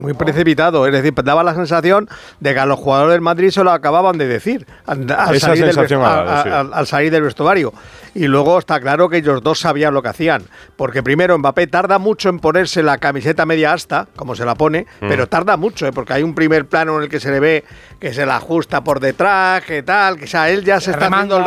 Muy precipitado, es decir, daba la sensación de que a los jugadores del Madrid se lo acababan de decir al salir del vestuario. Y luego está claro que ellos dos sabían lo que hacían, porque primero Mbappé tarda mucho en ponerse la camiseta media asta, como se la pone, pero tarda mucho, porque hay un primer plano en el que se le ve que se la ajusta por detrás, que tal, que él ya se le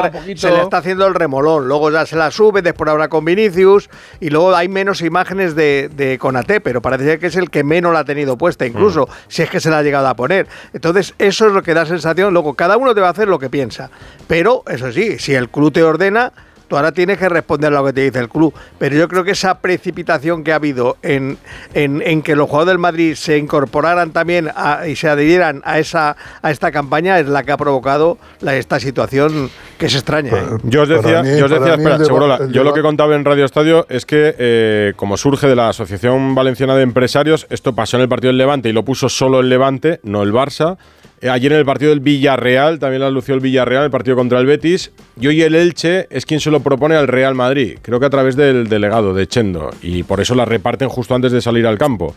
está haciendo el remolón, luego ya se la sube, después habla con Vinicius, y luego hay menos imágenes de Konaté, pero parece ser que es el que menos la ha tenido puesta, incluso si es que se la ha llegado a poner. Entonces eso es lo que da sensación. Luego cada uno debe hacer lo que piensa, pero eso sí, si el club te ordena, tú ahora tienes que responder a lo que te dice el club. Pero yo creo que esa precipitación que ha habido en que los jugadores del Madrid se incorporaran también y se adhirieran a esta campaña es la que ha provocado esta situación que es extraña. Yo os decía, espera, Segurola, yo lo que contaba en Radio Estadio es que como surge de la Asociación Valenciana de Empresarios, esto pasó en el partido del Levante y lo puso solo el Levante, no el Barça. Ayer en el partido del Villarreal, también la lució el Villarreal, el partido contra el Betis. Y hoy el Elche es quien se lo propone al Real Madrid, creo que a través del delegado de Chendo. Y por eso la reparten justo antes de salir al campo.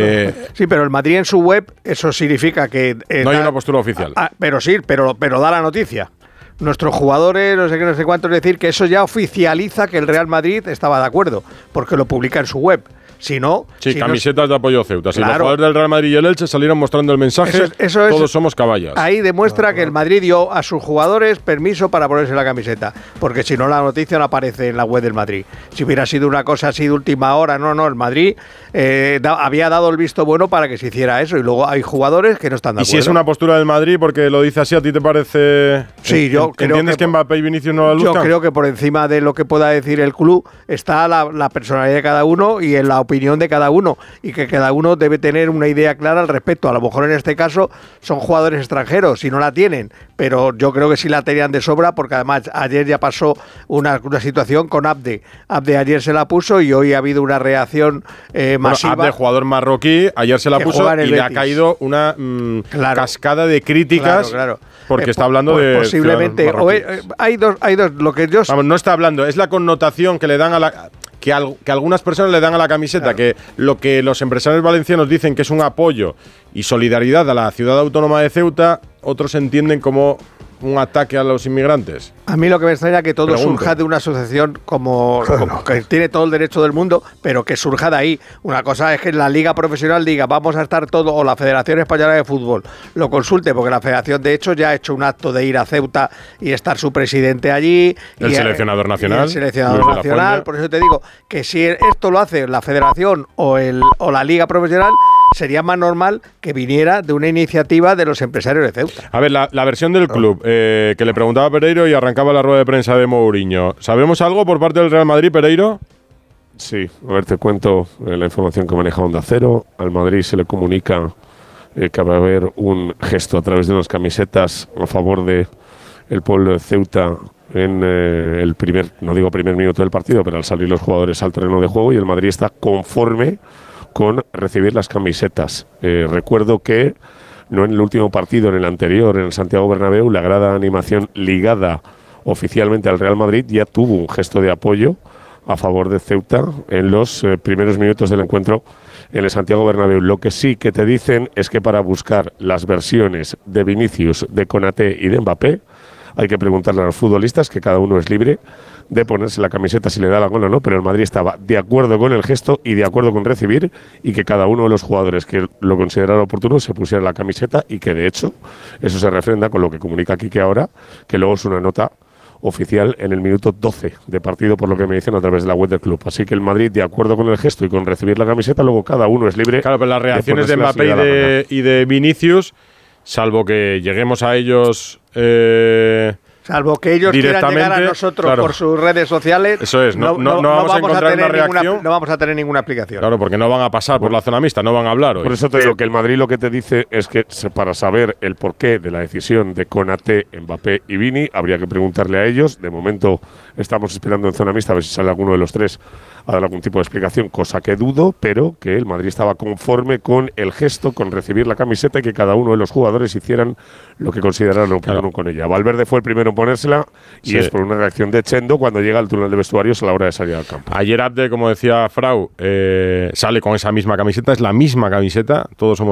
Sí, pero el Madrid en su web, eso significa que... no hay una postura oficial. Pero sí, pero da la noticia. Nuestros jugadores, no sé qué, no sé cuánto, es decir, que eso ya oficializa que el Real Madrid estaba de acuerdo, porque lo publica en su web. Si no... Sí, camisetas de apoyo a Ceuta. Si los jugadores del Real Madrid y el Elche salieron mostrando el mensaje, todos somos caballas. Ahí demuestra que el Madrid dio a sus jugadores permiso para ponerse la camiseta, porque si no la noticia no aparece en la web del Madrid. Si hubiera sido una cosa así de última hora, no, el Madrid había dado el visto bueno para que se hiciera eso, y luego hay jugadores que no están de acuerdo. Y si es una postura del Madrid, porque lo dice así, ¿a ti te parece...? Sí, yo creo ¿Entiendes que Mbappé y Vinicius no la luzcan? Yo creo que por encima de lo que pueda decir el club está la personalidad de cada uno y en la opinión de cada uno, y que cada uno debe tener una idea clara al respecto. A lo mejor en este caso son jugadores extranjeros, si no la tienen, pero yo creo que sí la tenían de sobra, porque además ayer ya pasó una situación con Abde. Abde ayer se la puso y hoy ha habido una reacción masiva. Abde, jugador marroquí, ayer se la puso y le ha caído una cascada de críticas. Claro. Porque está hablando de... Posiblemente. Hay dos, lo que yo... Vamos, no está hablando, es la connotación que le dan a la... Que algunas personas le dan a la camiseta, que lo que los empresarios valencianos dicen que es un apoyo y solidaridad a la ciudad autónoma de Ceuta, otros entienden como un ataque a los inmigrantes. A mí lo que me extraña es que todo surja de una asociación como que tiene todo el derecho del mundo, pero que surja de ahí. Una cosa es que la liga profesional diga vamos a estar todo, o la Federación Española de Fútbol lo consulte, porque la Federación de hecho ya ha hecho un acto de ir a Ceuta y estar su presidente allí. El seleccionador nacional. El seleccionador nacional, por eso te digo que si esto lo hace la Federación o la liga profesional, sería más normal que viniera de una iniciativa de los empresarios de Ceuta. A ver, la versión del club, que le preguntaba a Pereiro y arrancaba la rueda de prensa de Mourinho. ¿Sabemos algo por parte del Real Madrid, Pereiro? Sí, a ver, te cuento la información que maneja Onda Cero. Al Madrid se le comunica que va a haber un gesto a través de unas camisetas a favor de el pueblo de Ceuta en el primer minuto del partido, pero al salir los jugadores al terreno de juego, y el Madrid está conforme con recibir las camisetas. Recuerdo que no en el último partido, en el anterior, en el Santiago Bernabéu, la grada animación ligada oficialmente al Real Madrid ya tuvo un gesto de apoyo a favor de Ceuta en los primeros minutos del encuentro en el Santiago Bernabéu. Lo que sí que te dicen es que para buscar las versiones de Vinicius, de Konaté y de Mbappé, hay que preguntarle a los futbolistas, que cada uno es libre de ponerse la camiseta si le da la gana o no, pero el Madrid estaba de acuerdo con el gesto y de acuerdo con recibir, y que cada uno de los jugadores que lo considerara oportuno se pusiera la camiseta, y que de hecho eso se refrenda con lo que comunica Quique ahora, que luego es una nota oficial en el minuto 12 de partido, por lo que me dicen a través de la web del club. Así que el Madrid, de acuerdo con el gesto y con recibir la camiseta, luego cada uno es libre. Claro, pero las reacciones de Mbappé y de Vinicius, salvo que lleguemos a ellos... Salvo que ellos quieran llegar a nosotros por sus redes sociales. Eso es, no vamos a encontrar una reacción. No vamos a tener ninguna explicación. Claro, porque no van a pasar por la zona mixta, no van a hablar hoy. Por eso te digo que el Madrid lo que te dice es que para saber el porqué de la decisión de Konaté, Mbappé y Vini, habría que preguntarle a ellos. De momento estamos esperando en zona mixta a ver si sale alguno de los tres a dar algún tipo de explicación, cosa que dudo, pero que el Madrid estaba conforme con el gesto, con recibir la camiseta, y que cada uno de los jugadores hicieran lo que consideraran oportuno con ella. Valverde fue el primero en ponérsela, y es por una reacción de Chendo cuando llega al túnel de vestuarios a la hora de salir al campo. Ayer Abde, como decía Frau, sale con esa misma camiseta, es la misma camiseta, todos somos